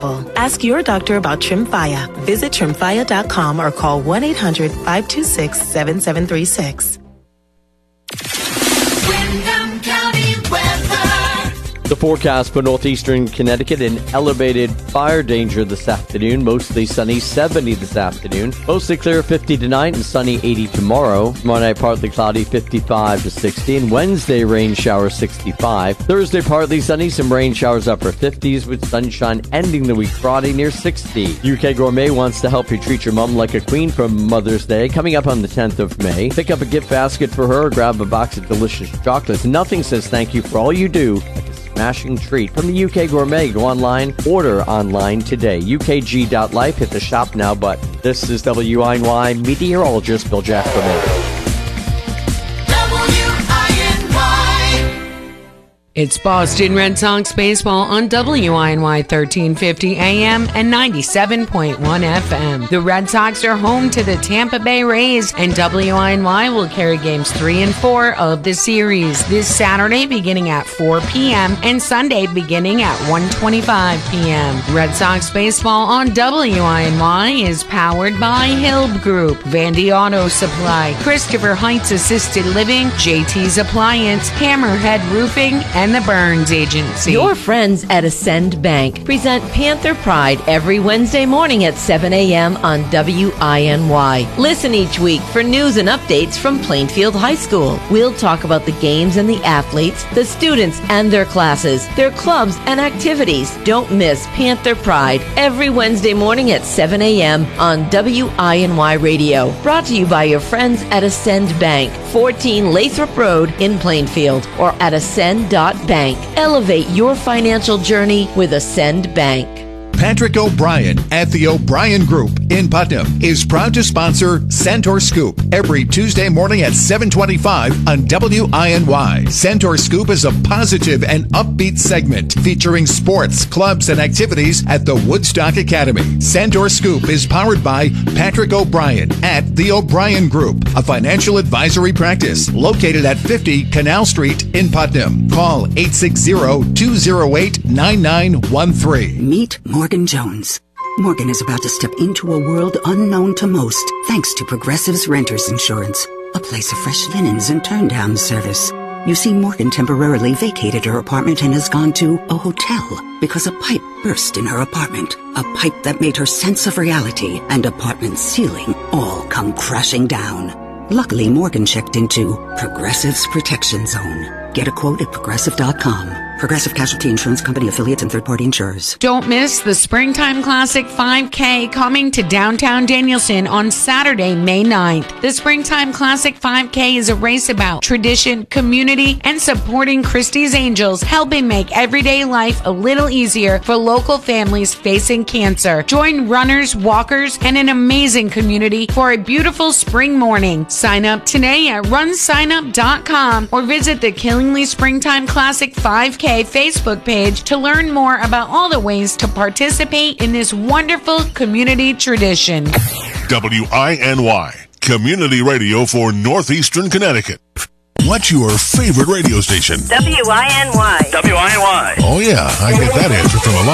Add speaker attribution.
Speaker 1: Ask your doctor about Tremfya. Visit Tremfya.com or call 1-800-526-7736.
Speaker 2: Windham County weather.
Speaker 3: The forecast for northeastern Connecticut, an elevated fire danger this afternoon. Mostly sunny, 70 this afternoon. Mostly clear, 50 tonight, and sunny, 80 tomorrow. Tomorrow night, partly cloudy, 55 to 60. And Wednesday, rain showers, 65. Thursday, partly sunny, some rain showers, upper 50s, with sunshine ending the week Friday near 60. UK Gourmet wants to help you treat your mom like a queen for Mother's Day, coming up on the 10th of May. Pick up a gift basket for her or grab a box of delicious chocolates. Nothing says thank you for all you do like a smashing treat from the UK Gourmet. Go online, order online today. UKG.life, hit the shop now button. This is WINY meteorologist Bill Jackman.
Speaker 4: It's Boston Red Sox baseball on WINY 1350 AM and 97.1 FM. The Red Sox are home to the Tampa Bay Rays, and WINY will carry games 3 and 4 of the series this Saturday beginning at 4 p.m. and Sunday beginning at 1:25 p.m. Red Sox baseball on WINY is powered by Hilb Group, Vandy Auto Supply, Christopher Heights Assisted Living, JT's Appliance, Hammerhead Roofing, and the Burns Agency.
Speaker 5: Your friends at Ascend Bank present Panther Pride every Wednesday morning at 7 a.m. on WINY. Listen each week for news and updates from Plainfield High School. We'll talk about the games and the athletes, the students and their classes, their clubs and activities. Don't miss Panther Pride every Wednesday morning at 7 a.m. on WINY Radio. Brought to you by your friends at Ascend Bank, 14 Lathrop Road in Plainfield, or at ascend.bank. Elevate your financial journey with Ascend Bank.
Speaker 6: Patrick O'Brien at the O'Brien Group in Putnam is proud to sponsor Centaur Scoop every Tuesday morning at 7:25 on WINY. Centaur Scoop is a positive and upbeat segment featuring sports, clubs, and activities at the Woodstock Academy. Centaur Scoop is powered by Patrick O'Brien at the O'Brien Group, a financial advisory practice located at 50 Canal Street in Putnam. Call 860-208-9913.
Speaker 7: Meet Morgan Jones. Morgan is about to step into a world unknown to most, thanks to Progressive's Renters Insurance, a place of fresh linens and turn-down service. You see, Morgan temporarily vacated her apartment and has gone to a hotel because a pipe burst in her apartment. A pipe that made her sense of reality and apartment ceiling all come crashing down. Luckily, Morgan checked into Progressive's Protection Zone. Get a quote at Progressive.com. Progressive Casualty Insurance Company, affiliates, and third-party insurers.
Speaker 4: Don't miss the Springtime Classic 5K coming to downtown Danielson on Saturday, May 9th. The Springtime Classic 5K is a race about tradition, community, and supporting Christie's Angels, helping make everyday life a little easier for local families facing cancer. Join runners, walkers, and an amazing community for a beautiful spring morning. Sign up today at runsignup.com or visit the Killingly Springtime Classic 5K Facebook page to learn more about all the ways to participate in this wonderful community tradition.
Speaker 8: WINY, community radio for Northeastern Connecticut. What's your favorite radio station?
Speaker 9: WINY.
Speaker 8: WINY. Oh yeah, I get that answer from a lot.